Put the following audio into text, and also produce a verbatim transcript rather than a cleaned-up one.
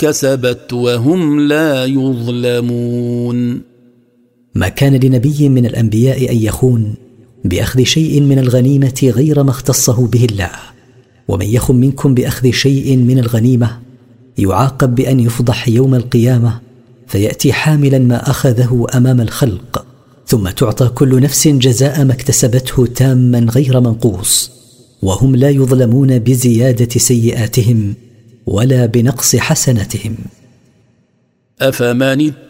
اكتسبت وهم لا يظلمون. ما كان لنبي من الأنبياء أن يخون بأخذ شيء من الغنيمة غير ما اختصه به الله، ومن يخن منكم بأخذ شيء من الغنيمة يعاقب بأن يفضح يوم القيامة فيأتي حاملا ما أخذه أمام الخلق، ثم تعطى كل نفس جزاء ما اكتسبته تاما غير منقوص، وهم لا يظلمون بزيادة سيئاتهم ولا بنقص حسناتهم. أفمن